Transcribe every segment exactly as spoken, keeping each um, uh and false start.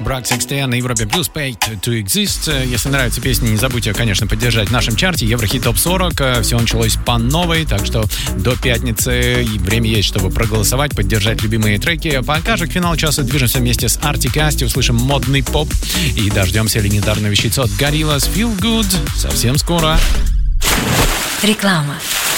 Брак Секстен на Европе Плюс Paid to Exist. Если нравится песня, не забудьте, конечно, поддержать в нашем чарте Еврохит Топ сорок. Все началось по новой, так что до пятницы время есть, чтобы проголосовать, поддержать любимые треки. Пока же к финалу часа движемся вместе с Arctic Asti, услышим модный поп и дождемся легендарного вещеца от Gorillaz Feel Good совсем скоро. Реклама.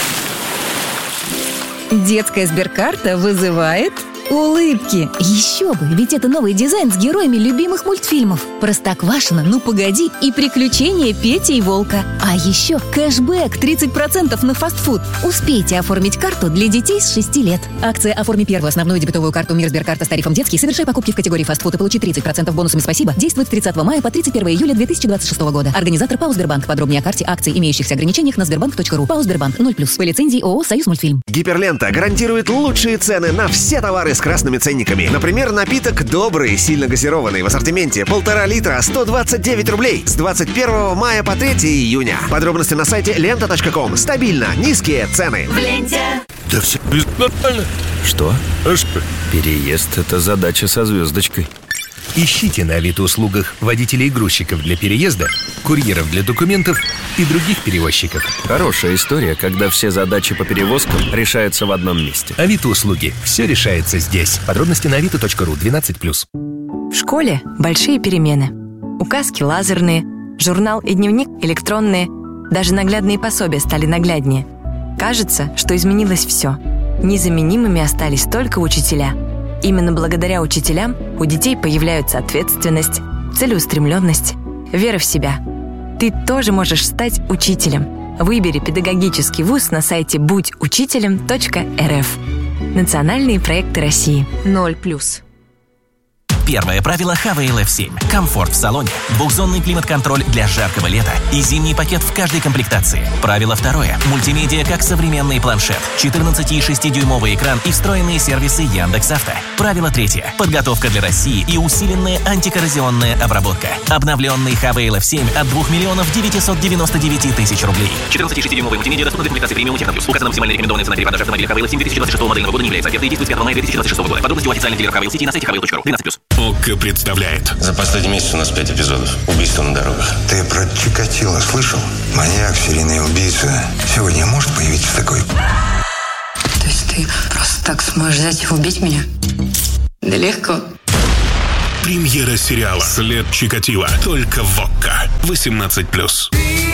Детская Сберкарта вызывает улыбки. Еще бы, ведь это новый дизайн с героями любимых мультфильмов. Простоквашино, Ну погоди и Приключения Пети и Волка. А еще кэшбэк тридцать процентов на фастфуд. Успейте оформить карту для детей с шести лет. Акция «Оформи первую основную дебетовую карту Мир Сберкарта с тарифом детский, совершай покупки в категории фастфуд и получи тридцать процентов бонусами «Спасибо». Действует с тридцатого мая по тридцать первого июля две тысячи двадцать шестого года. Организатор ПАО Сбербанк. Подробнее о карте, акций, имеющихся ограничениях на сбербанк точка ру. ПАО Сбербанк ноль плюс. По лицензии ООО «Союз Мультфильм». Гиперлента гарантирует лучшие цены на все товары с красными ценниками. Например, напиток «Добрый», сильно газированный, в ассортименте полтора литра, сто двадцать девять рублей с двадцать первого мая по третьего июня. Подробности на сайте лента точка ком. Стабильно низкие цены. В ленте. Да все нормально. Что? А что? Переезд — это задача со звездочкой. Ищите на Авито-услугах водителей и грузчиков для переезда, курьеров для документов и других перевозчиков. Хорошая история, когда все задачи по перевозкам решаются в одном месте. Авито-услуги. Все решается здесь. Подробности на авито точка ру. двенадцать плюс. В школе большие перемены. Указки лазерные, журнал и дневник электронные. Даже наглядные пособия стали нагляднее. Кажется, что изменилось все. Незаменимыми остались только учителя. Именно благодаря учителям у детей появляются ответственность, целеустремленность, вера в себя. Ты тоже можешь стать учителем. Выбери педагогический вуз на сайте будь учителем точка эр эф. Национальные проекты России. ноль плюс. Первое правило эйч ви эл эф семь. Комфорт в салоне, двухзонный климат-контроль для жаркого лета и зимний пакет в каждой комплектации. Правило второе. Мультимедиа как современный планшет, четырнадцать и шесть дюймовый экран и встроенные сервисы Яндекс.Авто. Правило третье. Подготовка для России и усиленная антикоррозионная обработка. Обновленный эйч ви эл эф семь от двух миллионов девятьсот девяносто девять тысяч рублей. четырнадцать и шесть дюймовый мультимедиа доступна для комплектации премиум Техноплюс. Указана максимально рекомендованная цена перепродажи автомобиля эйч ви эл эф семь две тысячи двадцать шестого модельного года не является офертой и действует с пятого мая две тысячи двадцать шестого года. Подробности у официальных дилеров эйч ви эл City на сайте эйч ви эл точка ру. двенадцать плюс. ОККО представляет. За последний месяц у нас пять эпизодов. Убийства на дорогах. Ты про Чикатило слышал? Маньяк, серийный убийца. Сегодня может появиться такой? То есть ты просто так сможешь взять и убить меня? Да легко. Премьера сериала «След Чикатило» только в ОККО. восемнадцать плюс.